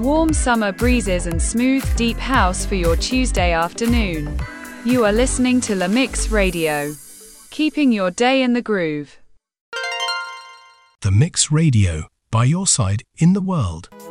Warm summer breezes and smooth, deep house for your Tuesday afternoon. You are listening to La Mix Radio, keeping your day in the groove. The Mix Radio, by your side in the world.